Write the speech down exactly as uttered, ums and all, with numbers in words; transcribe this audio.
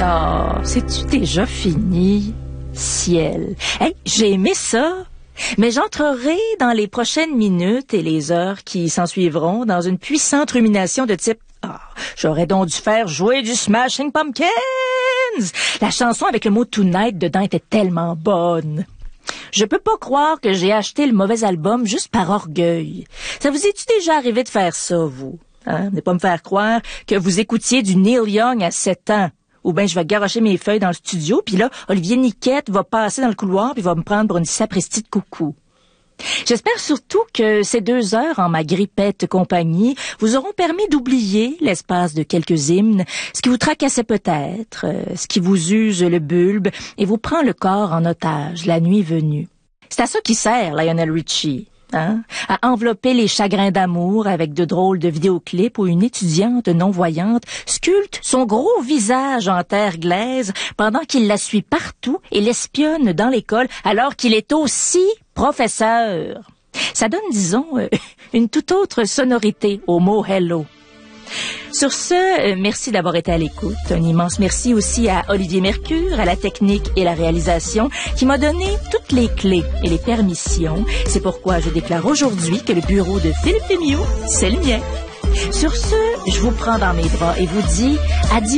Ah, c'est-tu déjà fini? Ciel. Hey, j'ai aimé ça. Mais j'entrerai dans les prochaines minutes et les heures qui s'ensuivront dans une puissante rumination de type « Ah, j'aurais donc dû faire jouer du Smashing Pumpkins! La chanson avec le mot « Tonight » dedans était tellement bonne. » Je peux pas croire que j'ai acheté le mauvais album juste par orgueil. Ça vous est-tu déjà arrivé de faire ça, vous? Hein? Ne pas me faire croire que vous écoutiez du Neil Young à sept ans. Ou bien je vais garocher mes feuilles dans le studio, puis là, Olivier Niquette va passer dans le couloir, puis va me prendre pour une sapristi de coucou. J'espère surtout que ces deux heures en ma grippette compagnie vous auront permis d'oublier l'espace de quelques hymnes, ce qui vous tracassait peut-être, euh, ce qui vous use le bulbe et vous prend le corps en otage la nuit venue. C'est à ça qui sert Lionel Richie. Hein? À envelopper les chagrins d'amour avec de drôles de vidéoclips où une étudiante non-voyante sculpte son gros visage en terre glaise pendant qu'il la suit partout et l'espionne dans l'école alors qu'il est aussi professeur. Ça donne, disons, euh, une toute autre sonorité au mot « hello ». Sur ce, euh, merci d'avoir été à l'écoute. Un immense merci aussi à Olivier Mercure, à la technique et la réalisation, qui m'a donné toutes les clés et les permissions. C'est pourquoi je déclare aujourd'hui que le bureau de Philippe Fémiot, c'est le mien. Sur ce, je vous prends dans mes bras et vous dis adieu.